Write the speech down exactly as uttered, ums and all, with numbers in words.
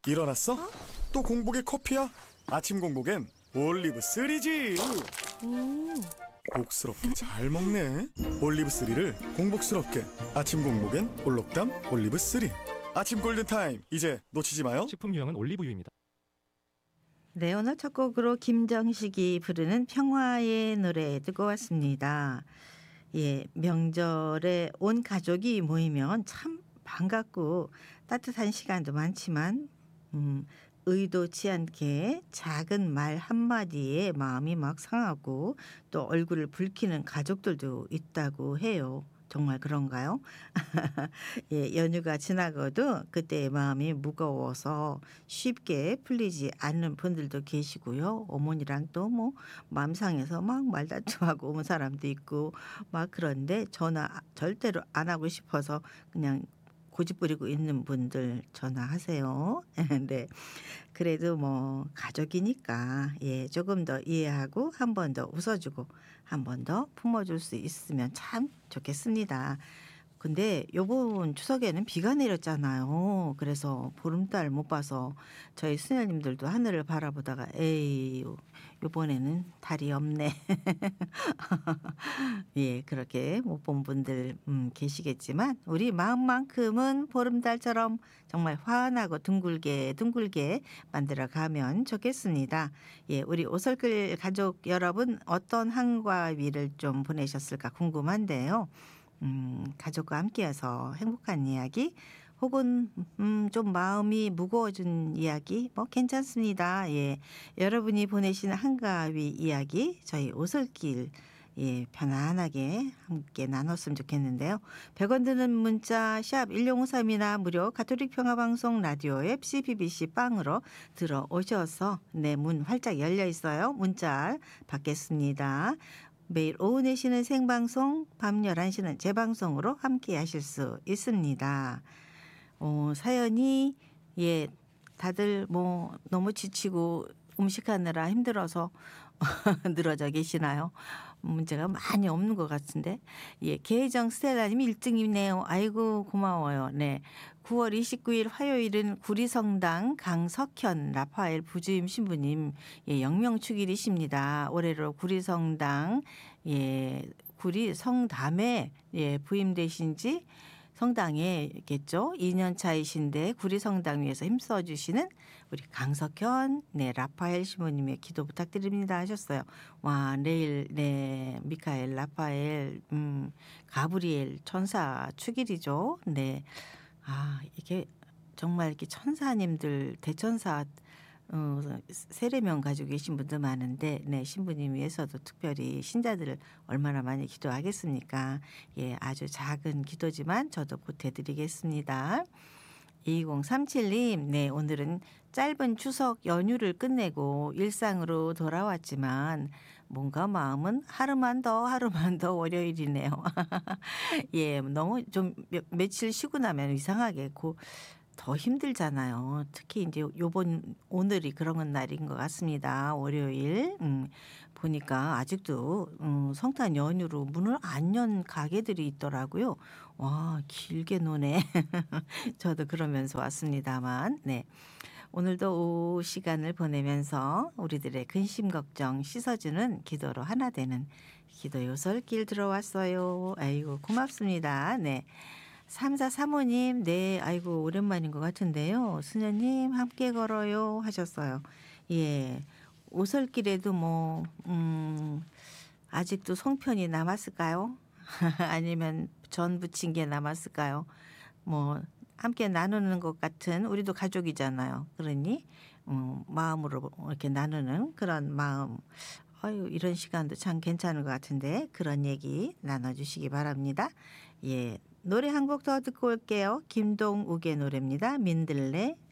일어났어? 또 공복에 커피야? 아침 공복엔 올리브 쓰리지. 오. 복스럽게 잘 먹네. 올리브 쓰리를 공복스럽게. 아침 공복엔 올록담 올리브 쓰리. 아침 골든타임 이제 놓치지 마요. 식품 유형은 올리브유입니다. 네, 오늘 첫 곡으로 김정식이 부르는 평화의 노래 듣고 왔습니다. 예, 명절에 온 가족이 모이면 참 반갑고 따뜻한 시간도 많지만 음, 의도치 않게 작은 말 한마디에 마음이 막 상하고 또 얼굴을 붉히는 가족들도 있다고 해요. 정말 그런가요? 예, 연휴가 지나가도 그때의 마음이 무거워서 쉽게 풀리지 않는 분들도 계시고요. 어머니랑 또 뭐 마음 상해서 막 말다툼하고 온 사람도 있고 막 그런데 전화 절대로 안 하고 싶어서 그냥 고집부리고 있는 분들 전화하세요. 네. 그래도 뭐 가족이니까 예, 조금 더 이해하고 한 번 더 웃어주고 한 번 더 품어줄 수 있으면 참 좋겠습니다. 근데 요번 추석에는 비가 내렸잖아요. 그래서 보름달 못 봐서 저희 수녀님들도 하늘을 바라보다가 에이 요번에는 달이 없네. 예, 그렇게 못 본 분들 음, 계시겠지만 우리 마음만큼은 보름달처럼 정말 환하고 둥글게 둥글게 만들어 가면 좋겠습니다. 예, 우리 오솔길 가족 여러분 어떤 한가위를 좀 보내셨을까 궁금한데요. 음, 가족과 함께해서 행복한 이야기 혹은 음, 좀 마음이 무거워진 이야기 뭐 괜찮습니다. 예, 여러분이 보내시는 한가위 이야기 저희 오솔길 예, 편안하게 함께 나눴으면 좋겠는데요. 백 원 드는 문자 샵 일공오삼이나 무료 가톨릭 평화방송 라디오 앱 씨비비씨 빵으로 들어오셔서 네, 문 활짝 열려 있어요. 문자 받겠습니다. 매일 오후 네 시는 생방송, 밤 열한 시는 재방송으로 함께 하실 수 있습니다. 어, 사연이 예, 다들 뭐 너무 지치고 음식하느라 힘들어서 늘어져 계시나요? 문제가 많이 없는 것 같은데. 예, 계정 스텔라님이 일 등이네요. 아이고 고마워요. 네, 구월 이십구일 화요일은 구리성당 강석현 라파엘 부주임 신부님 예, 영명축일이십니다. 올해로 구리성당 예, 구리성담에 예, 부임되신 지 성당에겠죠. 이 년 차이신데 구리성당 위해서 힘써 주시는 우리 강석현 네 라파엘 신부님의 기도 부탁드립니다 하셨어요. 와, 내일 네 미카엘 라파엘 음 가브리엘 천사 축일이죠. 네. 아, 이게 정말 이렇게 천사님들 대천사 어, 세례명 가지고 계신 분도 많은데 네, 신부님 위해서도 특별히 신자들을 얼마나 많이 기도하겠습니까? 예, 아주 작은 기도지만 저도 보태드리겠습니다. 이공삼칠님, 네, 오늘은 짧은 추석 연휴를 끝내고 일상으로 돌아왔지만 뭔가 마음은 하루만 더 하루만 더 월요일이네요. 예, 너무 좀 며, 며칠 쉬고 나면 이상하게 고 더 힘들잖아요. 특히 이제 요번 오늘이 그런 날인 것 같습니다. 월요일 음, 보니까 아직도 음, 성탄 연휴로 문을 안 연 가게들이 있더라고요. 와, 길게 노네. 저도 그러면서 왔습니다만 네. 오늘도 오후 시간을 보내면서 우리들의 근심 걱정 씻어주는 기도로 하나 되는 기도 요설길 들어왔어요. 아이고 고맙습니다. 네. 삼사삼오님, 네, 아이고, 오랜만인 것 같은데요. 수녀님, 함께 걸어요. 하셨어요. 예. 오솔길에도 뭐, 음, 아직도 송편이 남았을까요? 아니면 전 부친 게 남았을까요? 뭐, 함께 나누는 것 같은 우리도 가족이잖아요. 그러니, 음, 마음으로 이렇게 나누는 그런 마음. 아유, 이런 시간도 참 괜찮은 것 같은데 그런 얘기 나눠주시기 바랍니다. 예. 노래 한 곡 더 듣고 올게요. 김동욱의 노래입니다. 민들레.